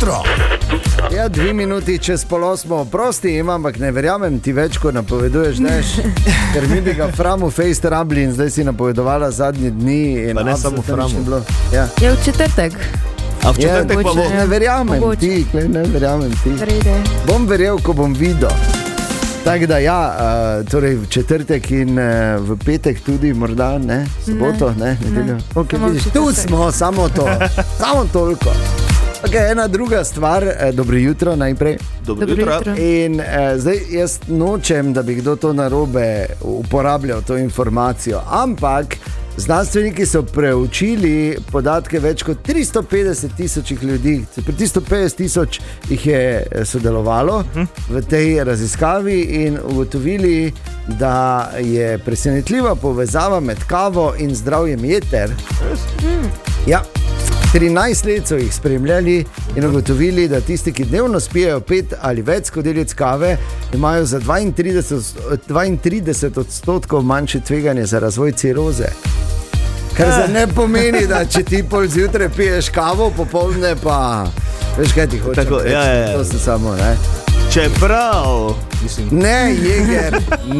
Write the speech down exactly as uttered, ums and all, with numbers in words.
jutro. Ja, dve minuti čez pol osmo, prosti imam, ampak ne verjamem ti več, ko napoveduješ, neš, ker mi bi ga Framu fejst rabili in zdaj si napovedovala zadnji dni. Pa ne samo Framu. Ja. Je v četrtek. A v četrtek ja, pa bo? Ne verjamem Mogoče. ti, klej, ne verjamem ti. Vrede. Bom verjel, ko bom videl. Tako da ja, uh, torej v četrtek in uh, v petek tudi morda, ne, soboto, ne, nedeljo. Ne. Okay, Samo v vidiš, tu četrtek. smo, samo to, samo toliko. Okay, ena druga stvar, eh, dobro jutro najprej. Dobro Dobro jutro. jutro. In eh, zdaj jaz nočem, da bi kdo to narobe uporabljal, to informacijo, ampak znanstveniki so preučili podatke več kot tristo petdeset tisočih ljudi, tristo petdeset tisoč jih je sodelovalo v tej raziskavi in ugotovili, da je presenetljiva povezava med kavo in zdravjem jeter. Ja. trinajst let so jih spremljali in ugotovili, da tisti, ki dnevno spijejo pet ali več skodelic kave, imajo za dvaintrideset odstotkov manjše tveganje za razvoj ciroze. Kar zdaj ne pomeni, da če ti pol zjutraj piješ kavo, popoldne pa veš, kaj ti hočeš. Tako, ja, ja, ja. To se samo, ne. Čeprav, mislim. Ne, Jeger,